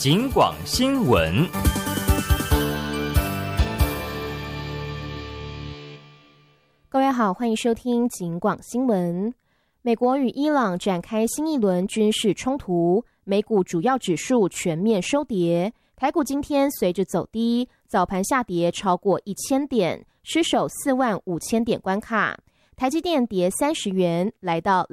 警广新闻。 各位好，欢迎收听警广新闻。美国与伊朗展开新一轮军事冲突，美股主要指数全面收跌，台股今天随着走低，早盘下跌超过1000点，失守45000点关卡。台积电跌30元，来到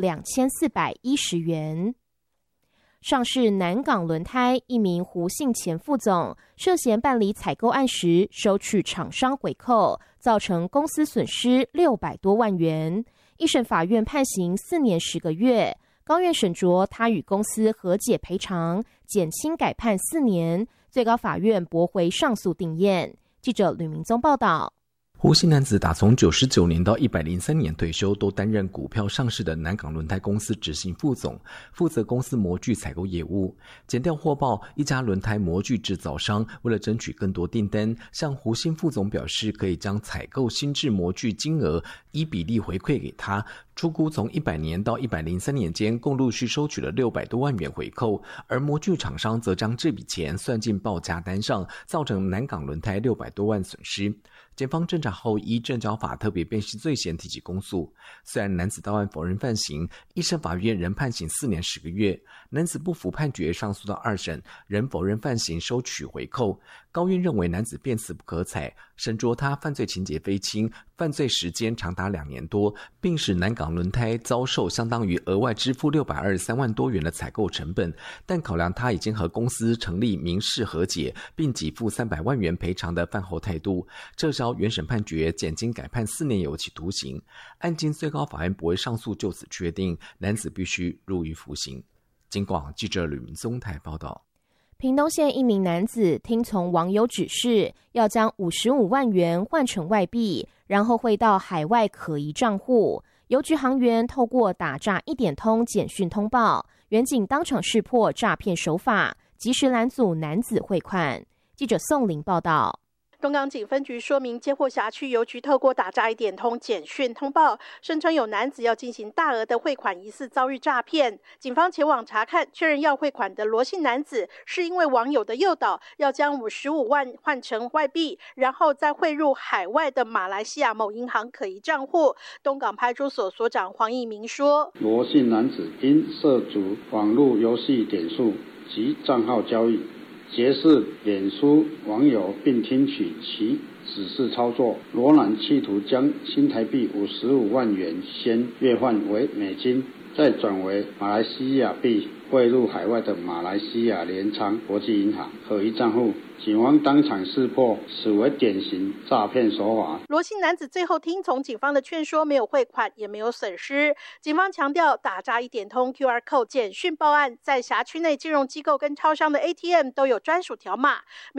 2410元。上市南港轮胎一名胡姓前副总涉嫌办理采购案时收取厂商回扣，造成公司损失600多万元。一审法院判刑4年10个月，高院审酌他与公司和解赔偿，减轻改判4年，最高法院驳回上诉定谳。记者吕明宗报道。 胡姓男子打从99年到103年退休，都担任股票上市的南港轮胎公司执行副总，负责公司模具采购业务。检调获报，一家轮胎模具制造商为了争取更多订单，向胡姓副总表示可以将采购新制模具金额依比例回馈给他。初估从100年到103年间，共陆续收取了600多万元回扣，而模具厂商则将这笔钱算进报价单上，造成南港轮胎600多万损失。检方侦查后依证交法特别辨识罪嫌提起公诉。虽然男子到案否认犯行，一审法院仍判刑4年10个月。男子不服判决，上诉到2审，仍否认犯行，收取回扣。高院认为男子辩词不可采，审酌他犯罪情节非轻，犯罪时间长达2年多，并使南港轮胎遭受相当于额外支付623万多元的采购成本，但考量他已经和公司成立民事和解，并给付300万元赔偿的饭后态度，撤销原审判决，减轻改判4年有期徒刑。案经最高法院驳回上诉，就此确定男子必须入狱服刑。警广记者吕明宗台报道。 屏东县一名男子听从网友指示，要将55万元换成外币，然后汇到海外可疑账户。邮局行员透过打诈一点通简讯通报，员警当场识破诈骗手法，及时拦阻男子汇款。记者宋玲报道。 东港警分局说明，接获辖区邮局透过打诈一点通简讯通报，声称有男子要进行大额的汇款，疑似遭遇诈骗。警方前往查看，确认要汇款的罗姓男子是因为网友的诱导，要将55万换成外币，然后再汇入海外的马来西亚某银行可疑账户。东港派出所所长黄义明说， 罗姓男子因涉足网络游戏点数及账号交易，结识脸书网友并听取其指示操作，罗男企图将新台币55万元先兑换为美金，再转为马来西亚币汇入海外的马来西亚联昌国际银行可疑账户。警方当场识破，此为典型诈骗手法。 罗姓男子最后听从警方的劝说，没有汇款，也没有损失。警方强调，打诈一点通 QR Code 简讯报案，在辖区内金融机构跟超商的 ATM 都有专属条码。